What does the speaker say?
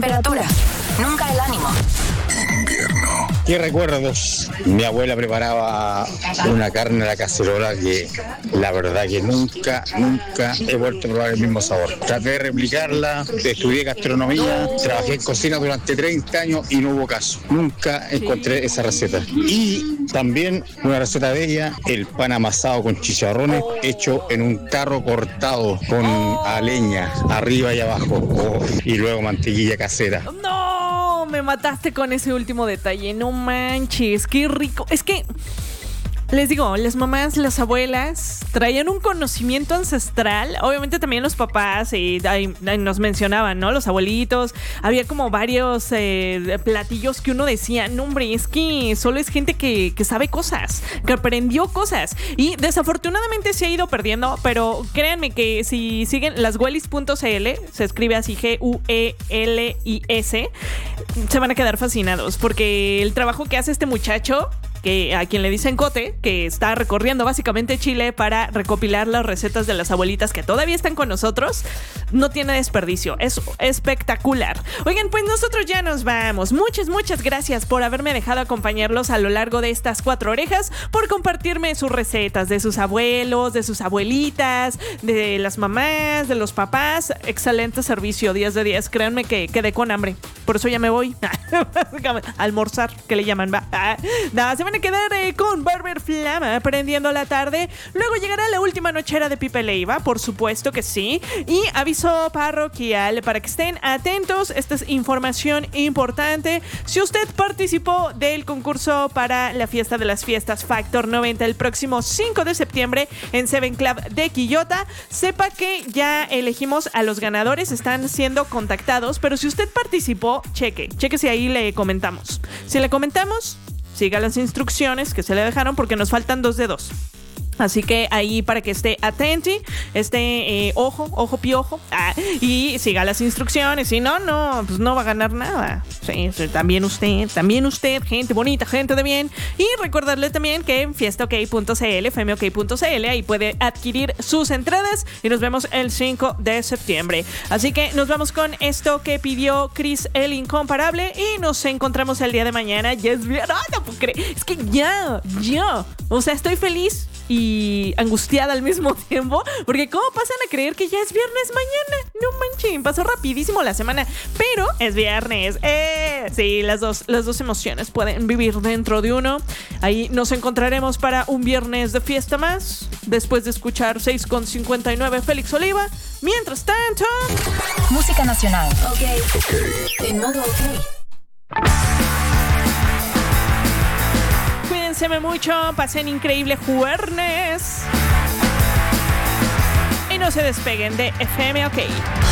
temperatura, nunca el ánimo. Invierno. ¿Qué recuerdos? Mi abuela preparaba una carne a la cacerola que la verdad que nunca he vuelto a probar el mismo sabor. Traté de replicarla, estudié gastronomía, trabajé en cocina durante 30 años y no hubo caso. Nunca encontré esa receta. Y también una receta de ella, el pan amasado con chicharrones hecho en un tarro cortado con a leña, arriba y abajo. Y luego mantequilla casera. ¡No! Me mataste con ese último detalle. No manches, qué rico. Es que les digo, las mamás, las abuelas traían un conocimiento ancestral. Obviamente también los papás, y ahí nos mencionaban, ¿no? Los abuelitos. Había como varios platillos que uno decía, no hombre, es que solo es gente que sabe cosas, que aprendió cosas. Y desafortunadamente se ha ido perdiendo, pero créanme que si siguen lasguelis.cl, se escribe así Guelis, se van a quedar fascinados, porque el trabajo que hace este muchacho, que a quien le dicen Cote, que está recorriendo básicamente Chile para recopilar las recetas de las abuelitas que todavía están con nosotros, no tiene desperdicio, es espectacular. Oigan, pues nosotros ya nos vamos. Muchas gracias por haberme dejado acompañarlos a lo largo de estas 4 orejas, por compartirme sus recetas de sus abuelos, de sus abuelitas, de las mamás, de los papás. Excelente servicio, 10 de 10. Créanme que quedé con hambre, por eso ya me voy almorzar, que le llaman, va. Nada, se van a quedar con Barber Flama prendiendo la tarde. Luego llegará la última nochera de Pipe Leiva, por supuesto que sí. Y aviso parroquial para que estén atentos. Esta es información importante. Si usted participó del concurso para la fiesta de las fiestas Factor 90 el próximo 5 de septiembre en Seven Club de Quillota, sepa que ya elegimos a los ganadores. Están siendo contactados, pero si usted participó, cheque si ahí le comentamos. Si le comentamos, siga las instrucciones que se le dejaron, porque nos faltan 2 dedos. Así que ahí para que esté atenti, ojo piojo, y siga las instrucciones. Si no, pues no va a ganar nada. Sí, también usted, gente bonita, gente de bien. Y recordarle también que en fiestaok.cl, femok.cl, ahí puede adquirir sus entradas. Y nos vemos el 5 de septiembre. Así que nos vamos con esto que pidió Chris el Incomparable. Y nos encontramos el día de mañana. Ya es viernes. No puedo creer. Es que ya. O sea, estoy feliz y angustiada al mismo tiempo, porque ¿cómo pasan a creer que ya es viernes mañana? No manchen, pasó rapidísimo la semana, pero es viernes. Sí, las dos emociones pueden vivir dentro de uno. Ahí nos encontraremos para un viernes de fiesta más, después de escuchar 6:59 Félix Oliva. Mientras tanto, música nacional. Ok. En modo ok. Cuídense mucho, pasen increíble jueves y no se despeguen de FM OK.